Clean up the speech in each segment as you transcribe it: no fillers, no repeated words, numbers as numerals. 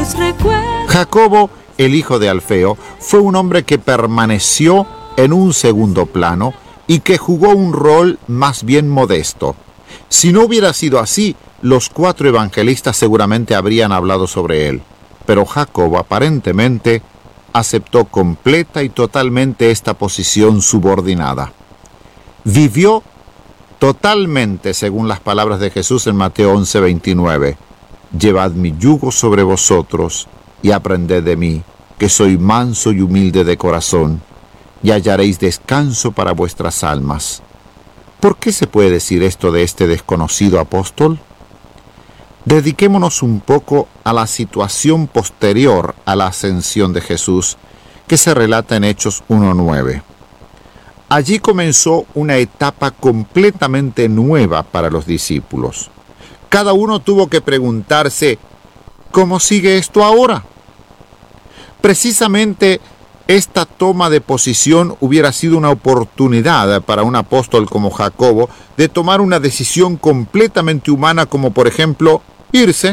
los recuerdos. Jacobo, el hijo de Alfeo, fue un hombre que permaneció en un segundo plano y que jugó un rol más bien modesto. Si no hubiera sido así, los 4 evangelistas seguramente habrían hablado sobre él. Pero Jacobo aparentemente aceptó completa y totalmente esta posición subordinada. Vivió totalmente según las palabras de Jesús en Mateo 11:29. Llevad mi yugo sobre vosotros y aprended de mí, que soy manso y humilde de corazón, y hallaréis descanso para vuestras almas. ¿Por qué se puede decir esto de este desconocido apóstol? Dediquémonos un poco a la situación posterior a la ascensión de Jesús, que se relata en Hechos 1:9. Allí comenzó una etapa completamente nueva para los discípulos. Cada uno tuvo que preguntarse, ¿cómo sigue esto ahora? Precisamente esta toma de posición hubiera sido una oportunidad para un apóstol como Jacobo de tomar una decisión completamente humana, como por ejemplo, irse.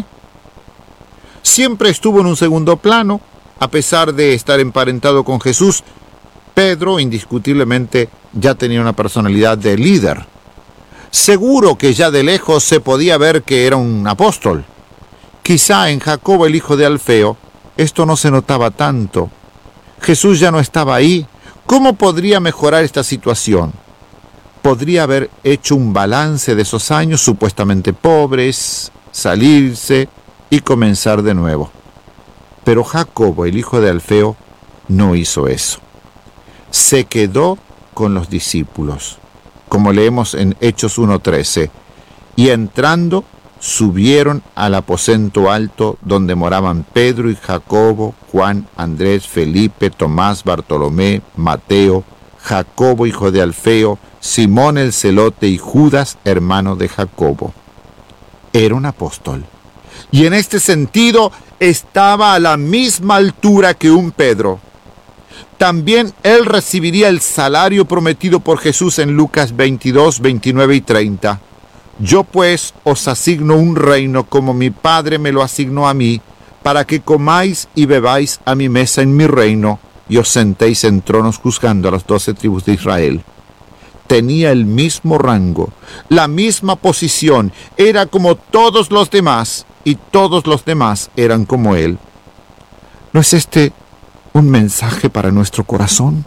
Siempre estuvo en un segundo plano, a pesar de estar emparentado con Jesús. Pedro, indiscutiblemente, ya tenía una personalidad de líder. Seguro que ya de lejos se podía ver que era un apóstol. Quizá en Jacobo, el hijo de Alfeo, esto no se notaba tanto. Jesús ya no estaba ahí. ¿Cómo podría mejorar esta situación? Podría haber hecho un balance de esos años supuestamente pobres, salirse y comenzar de nuevo. Pero Jacobo, el hijo de Alfeo, no hizo eso. Se quedó con los discípulos, como leemos en Hechos 1:13, y entrando subieron al aposento alto donde moraban Pedro y Jacobo, Juan, Andrés, Felipe, Tomás, Bartolomé, Mateo, Jacobo, hijo de Alfeo, Simón el celote y Judas, hermano de Jacobo. Era un apóstol, y en este sentido estaba a la misma altura que un Pedro. También él recibiría el salario prometido por Jesús en Lucas 22, 29 y 30. Yo pues os asigno un reino como mi Padre me lo asignó a mí, para que comáis y bebáis a mi mesa en mi reino, y os sentéis en tronos juzgando a las 12 tribus de Israel. Tenía el mismo rango, la misma posición, era como todos los demás, y todos los demás eran como él. ¿No es este un mensaje para nuestro corazón?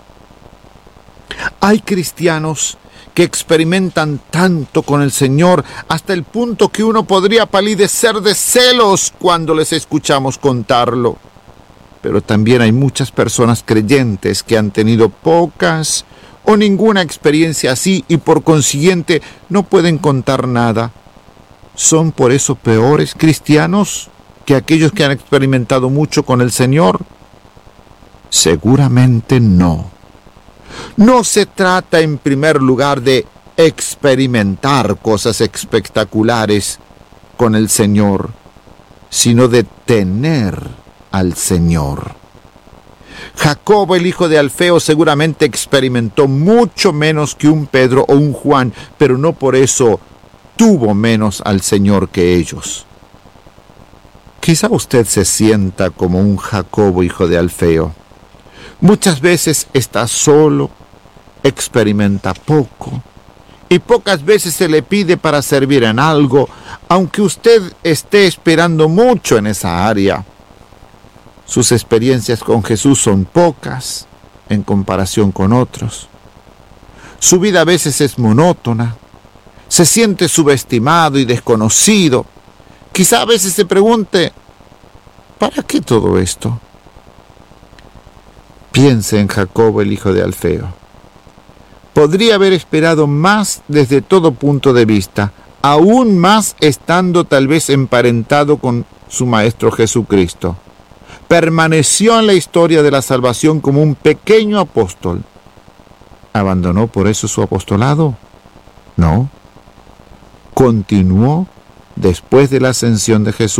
Hay cristianos que experimentan tanto con el Señor hasta el punto que uno podría palidecer de celos cuando les escuchamos contarlo. Pero también hay muchas personas creyentes que han tenido pocas o ninguna experiencia así y por consiguiente no pueden contar nada. ¿Son por eso peores cristianos que aquellos que han experimentado mucho con el Señor? Seguramente no. No se trata en primer lugar de experimentar cosas espectaculares con el Señor, sino de tener al Señor. Jacobo, el hijo de Alfeo, seguramente experimentó mucho menos que un Pedro o un Juan, pero no por eso tuvo menos al Señor que ellos. Quizá usted se sienta como un Jacobo, hijo de Alfeo. Muchas veces está solo, experimenta poco, y pocas veces se le pide para servir en algo, aunque usted esté esperando mucho en esa área. Sus experiencias con Jesús son pocas en comparación con otros. Su vida a veces es monótona, se siente subestimado y desconocido. Quizá a veces se pregunte, ¿para qué todo esto? Piense en Jacobo, el hijo de Alfeo. Podría haber esperado más desde todo punto de vista, aún más estando tal vez emparentado con su Maestro Jesucristo. Permaneció en la historia de la salvación como un pequeño apóstol. ¿Abandonó por eso su apostolado? No. Continuó después de la ascensión de Jesús.